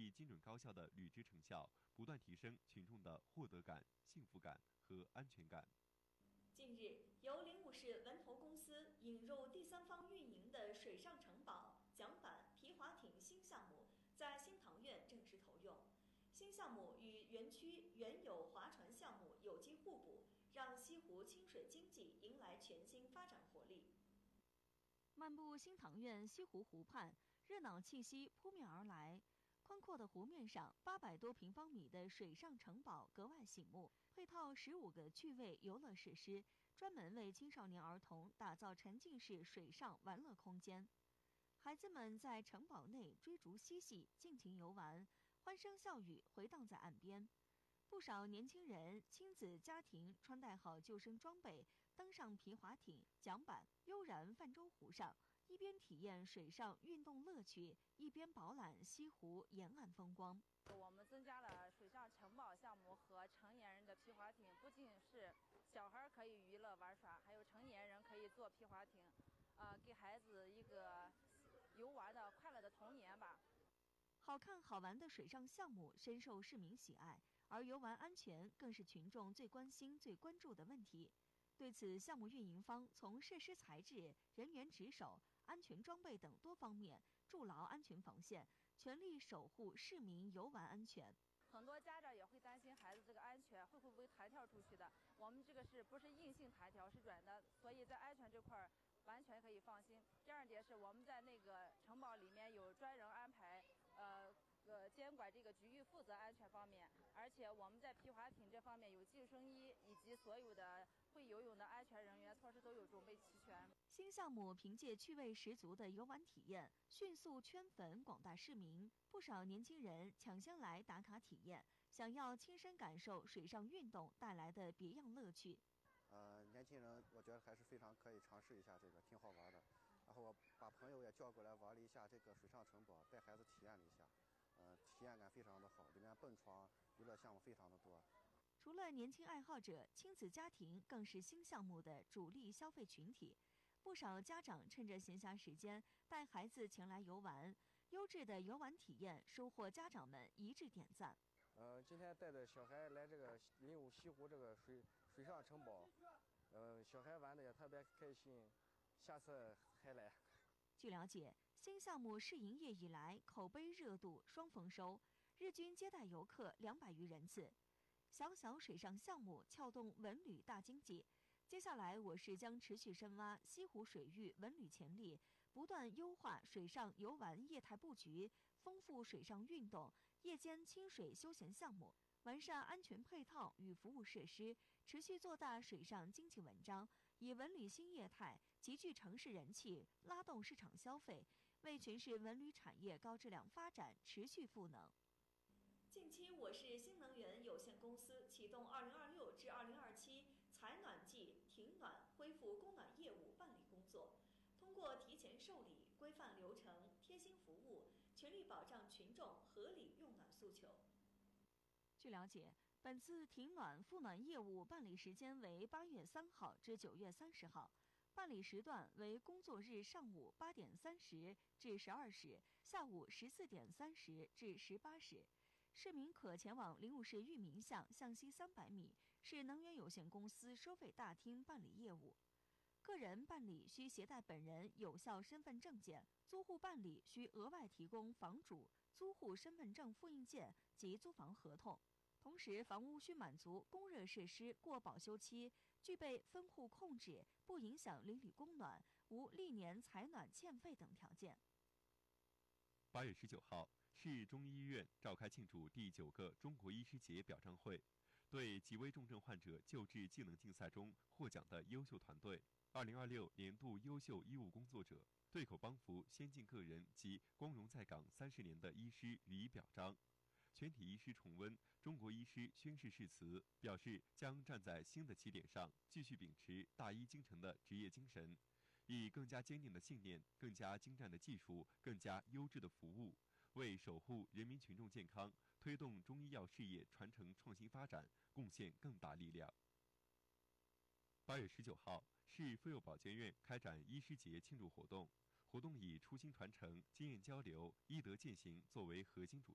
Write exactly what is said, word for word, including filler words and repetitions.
以精准高效的履职成效，不断提升群众的获得感、幸福感和安全感。 近日，由灵武市文投公司引入第三方运营的水上城堡、桨板、皮划艇新项目在新塘苑正式投用。新项目与园区原有划船项目有机互补，让西湖清水经济迎来全新发展活力。 漫步新塘苑西湖湖畔，热闹气息扑面而来。宽阔的湖面上，八百多平方米的水上城堡格外醒目，配套十五个趣味游乐设施，专门为青少年儿童打造沉浸式水上玩乐空间。孩子们在城堡内追逐嬉戏，尽情游玩，欢声笑语回荡在岸边。不少年轻人、亲子家庭穿戴好救生装备，登上皮划艇、桨板，悠然泛舟湖上，一边体验水上运动乐趣，一边饱览西湖沿岸风光。 我们增加了水上城堡项目和成年人的皮划艇，不仅是小孩可以娱乐玩耍，还有成年人可以坐皮划艇，呃，给孩子一个游玩的快乐的童年吧。 好看好玩的水上项目深受市民喜爱，而游玩安全更是群众最关心、最关注的问题。对此，项目运营方从设施材质、人员值守、安全装备等多方面筑牢安全防线，全力守护市民游玩安全。 很多家长也会担心孩子这个安全会不会弹跳出去的，我们这个是不是硬性弹跳，是软的，所以在安全这块完全可以放心。第二点是我们在那个城堡里面有专人安排，呃呃监管这个局域负责安全方面，而且我们在皮划艇这方面有救生衣以及所有的会游泳的安全人员措施都有准备齐全。 新项目凭借趣味十足的游玩体验，迅速圈粉广大市民。不少年轻人抢先来打卡体验，想要亲身感受水上运动带来的别样乐趣。 呃，年轻人我觉得还是非常可以尝试一下这个，挺好玩的。然后我把朋友也叫过来玩了一下这个水上城堡，带孩子体验了一下，呃，体验感非常的好，里面蹦床、娱乐项目非常的多。 除了年轻爱好者，亲子家庭更是新项目的主力消费群体。不少家长趁着闲暇时间带孩子前来游玩，优质的游玩体验收获家长们一致点赞。 呃，今天带着小孩来这个灵武西湖这个水水上城堡，呃，小孩玩的也特别开心，下次还来。 据了解，新项目试营业以来，口碑热度双丰收，日均接待游客两百余人次。小小水上项目撬动文旅大经济。接下来，我市将持续深挖西湖水域文旅潜力，不断优化水上游玩业态布局，丰富水上运动、夜间亲水休闲项目，完善安全配套与服务设施，持续做大水上经济文章，以文旅新业态集聚城市人气，拉动市场消费，为全市文旅产业高质量发展持续赋能。 近期，我市新能源有限公司启动二零二六至二零二七采暖季停暖恢复供暖业务办理工作，通过提前受理、规范流程、贴心服务，全力保障群众合理用暖诉求。 据了解，本次停暖复暖业务办理时间为八月三号至九月三十号，办理时段为工作日上午八点三十至十二时，下午十四点三十至十八时。市民可前往灵武市裕民巷向西三百米市能源有限公司收费大厅办理业务。个人办理需携带本人有效身份证件，租户办理需额外提供房主、租户身份证复印件及租房合同。同时，房屋需满足供热设施过保修期，具备分户控制，不影响邻里供暖，无历年采暖欠费等条件。 八月十九号。市中医院召开庆祝第九个中国医师节表彰会，对极危重症患者救治技能竞赛中获奖的优秀团队、二零二六年度优秀医务工作者、对口帮扶先进个人及光荣在岗三十年的医师予以表彰。全体医师重温中国医师宣誓誓词，表示将站在新的起点上，继续秉持大医精诚的职业精神，以更加坚定的信念、更加精湛的技术、更加优质的服务，为守护人民群众健康、推动中医药事业传承创新发展贡献更大力量。八月十九号，市妇幼保健院开展医师节庆祝活动，活动以初心传承、经验交流、医德践行作为核心主